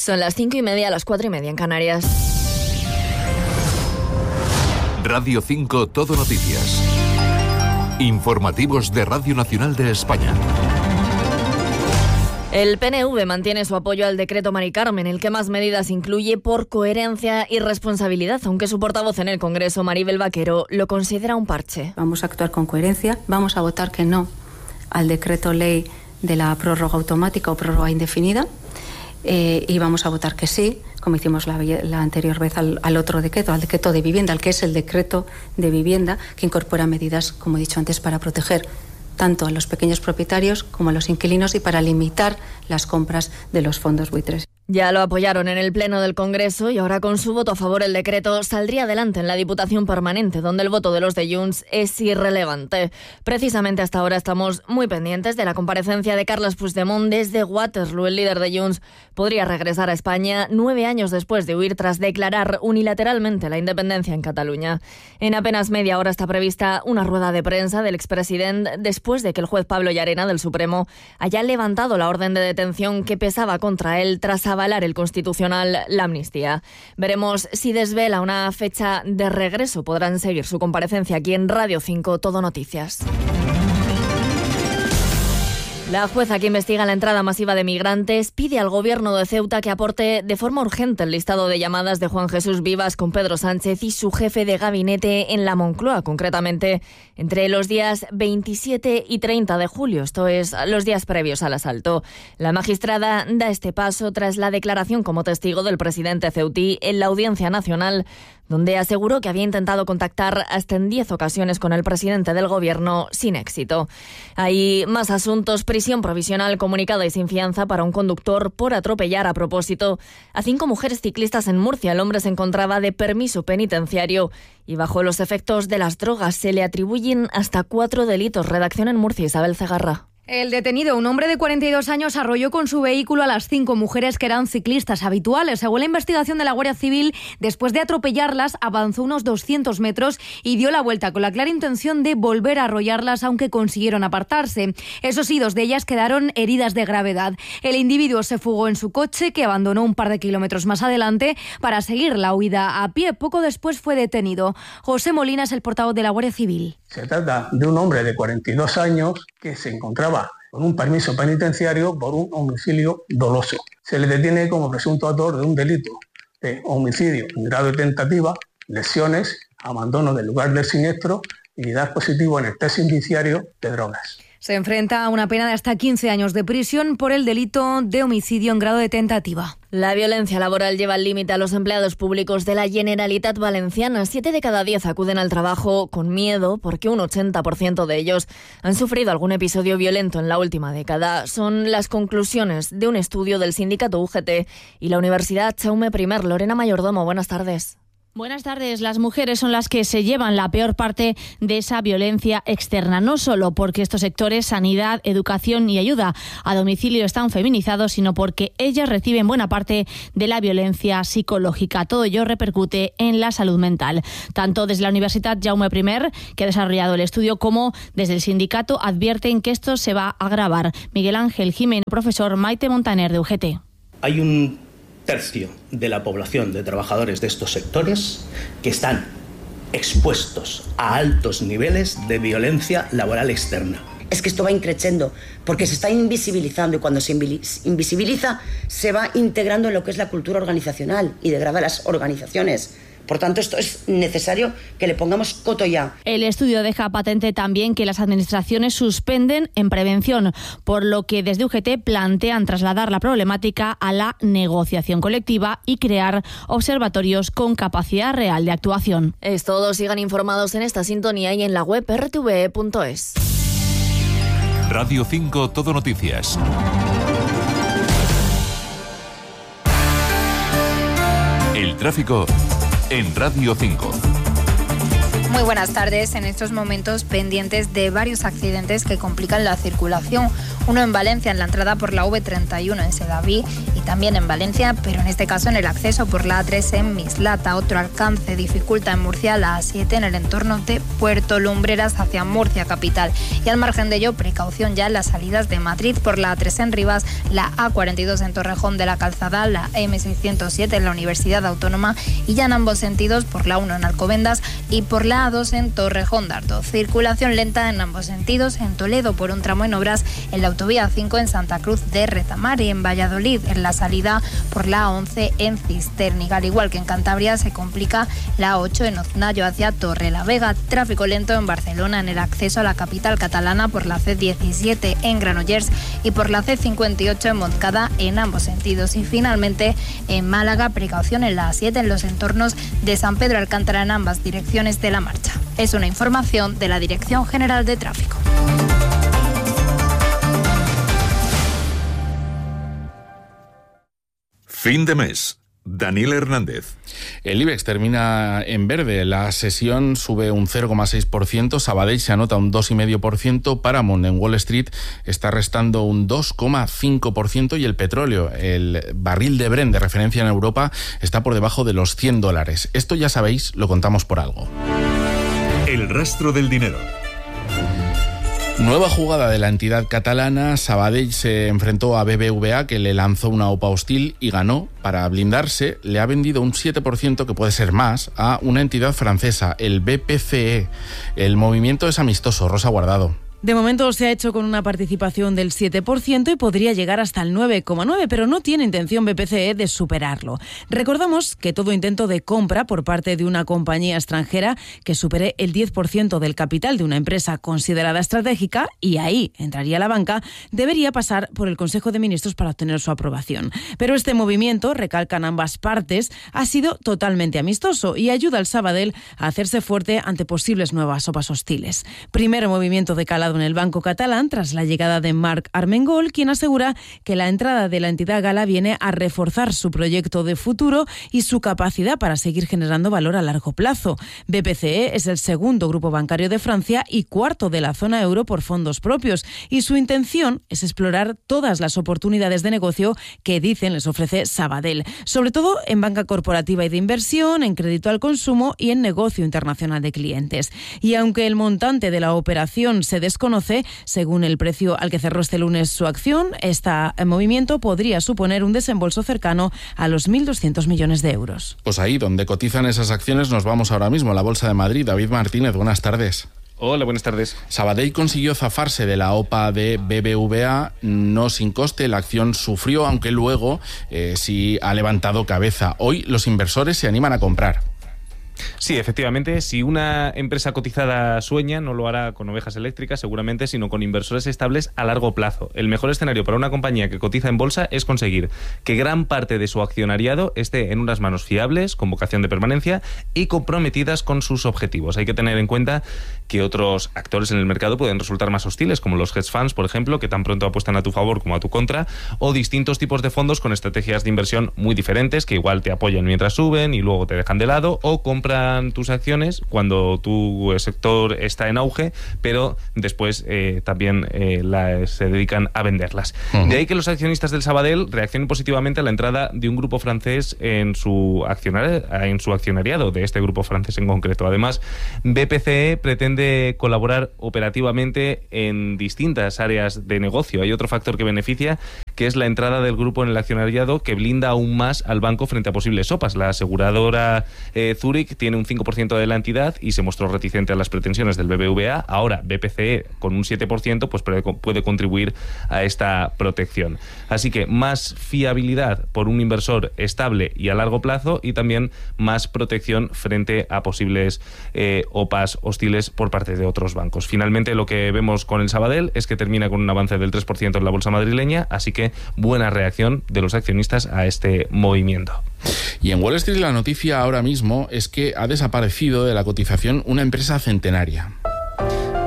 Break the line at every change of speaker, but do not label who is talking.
Son las 5:30, las 4:30 en Canarias.
Radio 5 Todo Noticias. Informativos de Radio Nacional de España.
El PNV mantiene su apoyo al decreto Mari Carmen, el que más medidas incluye por coherencia y responsabilidad, aunque su portavoz en el Congreso, Maribel Vaquero, lo considera un parche.
Vamos a actuar con coherencia, vamos a votar que no al decreto ley de la prórroga automática o prórroga indefinida y vamos a votar que sí, como hicimos la anterior vez al otro decreto, al decreto de vivienda, al que es el decreto de vivienda, que incorpora medidas, como he dicho antes, para proteger tanto a los pequeños propietarios como a los inquilinos y para limitar las compras de los fondos buitres.
Ya lo apoyaron en el Pleno del Congreso y ahora con su voto a favor el decreto saldría adelante en la Diputación Permanente, donde el voto de los de Junts es irrelevante. Precisamente hasta ahora estamos muy pendientes de la comparecencia de Carles Puigdemont desde Waterloo. El líder de Junts podría regresar a España 9 años después de huir tras declarar unilateralmente la independencia en Cataluña. En apenas media hora está prevista una rueda de prensa del expresidente después de que el juez Pablo Llarena del Supremo haya levantado la orden de detención que pesaba contra él tras avalar el Constitucional la amnistía. Veremos si desvela una fecha de regreso. Podrán seguir su comparecencia aquí en Radio 5 Todo Noticias. La jueza que investiga la entrada masiva de migrantes pide al gobierno de Ceuta que aporte de forma urgente el listado de llamadas de Juan Jesús Vivas con Pedro Sánchez y su jefe de gabinete en la Moncloa, concretamente entre los días 27 y 30 de julio, esto es, los días previos al asalto. La magistrada da este paso tras la declaración como testigo del presidente ceutí en la Audiencia Nacional, donde aseguró que había intentado contactar hasta en 10 ocasiones con el presidente del gobierno sin éxito. Hay más asuntos: prisión provisional comunicada y sin fianza para un conductor por atropellar a propósito a 5 mujeres ciclistas en Murcia. El hombre se encontraba de permiso penitenciario y bajo los efectos de las drogas. Se le atribuyen hasta 4 delitos. Redacción en Murcia, Isabel Cegarra.
El detenido, un hombre de 42 años, arrolló con su vehículo a las 5 mujeres que eran ciclistas habituales. Según la investigación de la Guardia Civil, después de atropellarlas, avanzó unos 200 metros y dio la vuelta con la clara intención de volver a arrollarlas, aunque consiguieron apartarse. Eso sí, 2 de ellas quedaron heridas de gravedad. El individuo se fugó en su coche, que abandonó un par de kilómetros más adelante para seguir la huida a pie. Poco después fue detenido. José Molina es el portavoz de la Guardia Civil.
Se trata de un hombre de 42 años que se encontraba con un permiso penitenciario por un homicidio doloso. Se le detiene como presunto autor de un delito de homicidio en grado de tentativa, lesiones, abandono del lugar del siniestro y dar positivo en el test indiciario de drogas.
Se enfrenta a una pena de hasta 15 años de prisión por el delito de homicidio en grado de tentativa.
La violencia laboral lleva al límite a los empleados públicos de la Generalitat Valenciana. 7 de cada 10 acuden al trabajo con miedo porque un 80% de ellos han sufrido algún episodio violento en la última década. Son las conclusiones de un estudio del sindicato UGT y la Universidad Jaume I. Lorena Mayordomo, buenas tardes.
Buenas tardes. Las mujeres son las que se llevan la peor parte de esa violencia externa, no solo porque estos sectores, sanidad, educación y ayuda a domicilio, están feminizados, sino porque ellas reciben buena parte de la violencia psicológica. Todo ello repercute en la salud mental. Tanto desde la Universidad Jaume I, que ha desarrollado el estudio, como desde el sindicato advierten que esto se va a agravar. Miguel Ángel Jiménez, profesor Maite Montaner de UGT.
Hay un tercio de la población de trabajadores de estos sectores que están expuestos a altos niveles de violencia laboral externa.
Es que esto va increciendo porque se está invisibilizando y cuando se invisibiliza se va integrando en lo que es la cultura organizacional y degrada las organizaciones. Por tanto, esto es necesario que le pongamos coto ya.
El estudio deja patente también que las administraciones suspenden en prevención, por lo que desde UGT plantean trasladar la problemática a la negociación colectiva y crear observatorios con capacidad real de actuación.
Es todo. Sigan informados en esta sintonía y en la web rtve.es.
Radio 5 Todo Noticias. El tráfico en Radio 5.
Muy buenas tardes. En estos momentos pendientes de varios accidentes que complican la circulación. Uno en Valencia, en la entrada por la V31 en Sedaví, y también en Valencia, pero en este caso en el acceso por la A3 en Mislata. Otro alcance dificulta en Murcia la A7 en el entorno de Puerto Lumbreras hacia Murcia capital. Y al margen de ello, precaución ya en las salidas de Madrid por la A3 en Rivas, la A42 en Torrejón de la Calzada, la M607 en la Universidad Autónoma y ya en ambos sentidos por la 1 en Alcobendas y por la A2 en Torrejón de Ardoz. Circulación lenta en ambos sentidos en Toledo por un tramo en obras en la autovía 5 en Santa Cruz de Retamar y en Valladolid en la salida por la A11 en Cisterniga. Al igual que en Cantabria se complica la A8 en Oznayo hacia Torrelavega. Tráfico lento en Barcelona en el acceso a la capital catalana por la C17 en Granollers y por la C58 en Montcada en ambos sentidos. Y finalmente en Málaga, precaución en la A7 en los entornos de San Pedro Alcántara en ambas direcciones de la marcha. Es una información de la Dirección General de Tráfico.
Fin de mes. Daniel Hernández.
El IBEX termina en verde, la sesión sube un 0,6%, Sabadell se anota un 2,5%, Paramount en Wall Street está restando un 2,5% y el petróleo, el barril de Brent de referencia en Europa, está por debajo de los $100. Esto ya sabéis, lo contamos por algo.
El rastro del dinero.
Nueva jugada de la entidad catalana. Sabadell se enfrentó a BBVA, que le lanzó una OPA hostil y ganó. Para blindarse, le ha vendido un 7%, que puede ser más, a una entidad francesa, el BPCE. El movimiento es amistoso. Rosa Guardado.
De momento se ha hecho con una participación del 7% y podría llegar hasta el 9,9%, pero no tiene intención BPCE de superarlo. Recordamos que todo intento de compra por parte de una compañía extranjera que supere el 10% del capital de una empresa considerada estratégica, y ahí entraría la banca, debería pasar por el Consejo de Ministros para obtener su aprobación. Pero este movimiento, recalcan ambas partes, ha sido totalmente amistoso y ayuda al Sabadell a hacerse fuerte ante posibles nuevas OPAs hostiles. Primer movimiento de calado en el Banco Catalán tras la llegada de Marc Armengol, quien asegura que la entrada de la entidad gala viene a reforzar su proyecto de futuro y su capacidad para seguir generando valor a largo plazo. BPCE es el segundo grupo bancario de Francia y cuarto de la zona euro por fondos propios, y su intención es explorar todas las oportunidades de negocio que dicen les ofrece Sabadell, sobre todo en banca corporativa y de inversión, en crédito al consumo y en negocio internacional de clientes. Y aunque el montante de la operación se desconoce, según el precio al que cerró este lunes su acción, este movimiento podría suponer un desembolso cercano a los 1.200 millones de euros.
Pues ahí donde cotizan esas acciones nos vamos ahora mismo, a la Bolsa de Madrid. David Martínez, buenas tardes.
Hola, buenas tardes.
Sabadell consiguió zafarse de la OPA de BBVA, no sin coste. La acción sufrió, aunque luego sí ha levantado cabeza. Hoy los inversores se animan a comprar.
Sí, efectivamente, si una empresa cotizada sueña, no lo hará con ovejas eléctricas seguramente, sino con inversores estables a largo plazo. El mejor escenario para una compañía que cotiza en bolsa es conseguir que gran parte de su accionariado esté en unas manos fiables, con vocación de permanencia y comprometidas con sus objetivos. Hay que tener en cuenta que otros actores en el mercado pueden resultar más hostiles, como los hedge funds, por ejemplo, que tan pronto apuestan a tu favor como a tu contra, o distintos tipos de fondos con estrategias de inversión muy diferentes, que igual te apoyan mientras suben y luego te dejan de lado, o compran tus acciones cuando tu sector está en auge, pero después también se dedican a venderlas. De ahí que los accionistas del Sabadell reaccionen positivamente a la entrada de un grupo francés en su accionariado, de este grupo francés en concreto. Además, BPCE pretende colaborar operativamente en distintas áreas de negocio. Hay otro factor que beneficia, que es la entrada del grupo en el accionariado, que blinda aún más al banco frente a posibles OPAs. La aseguradora Zurich tiene un 5% de la entidad y se mostró reticente a las pretensiones del BBVA. Ahora BPCE con un 7% pues puede contribuir a esta protección. Así que más fiabilidad por un inversor estable y a largo plazo, y también más protección frente a posibles OPAs hostiles por parte de otros bancos. Finalmente, lo que vemos con el Sabadell es que termina con un avance del 3% en la bolsa madrileña, así que buena reacción de los accionistas a este movimiento.
Y en Wall Street la noticia ahora mismo es que ha desaparecido de la cotización una empresa centenaria.